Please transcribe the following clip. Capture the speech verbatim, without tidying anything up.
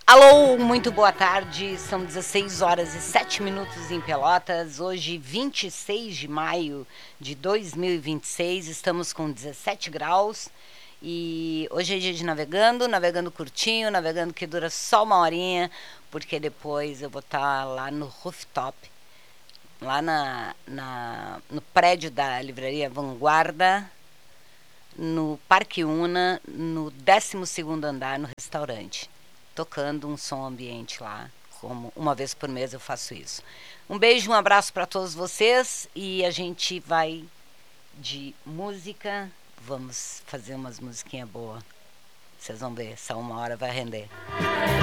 Alô, muito boa tarde, são dezesseis horas e sete minutos em Pelotas, hoje vinte e seis de maio de dois mil e vinte e seis, estamos com dezessete graus e hoje é dia de navegando, navegando curtinho, navegando que dura só uma horinha, porque depois eu vou estar lá no rooftop, lá na, na, no prédio da livraria Vanguarda, no Parque Una, no décimo segundo andar, no restaurante, tocando um som ambiente lá, como uma vez por mês eu faço isso. Um beijo, um abraço para todos vocês e a gente vai de música, vamos fazer umas musiquinhas boas. Vocês vão ver, essa uma hora vai render.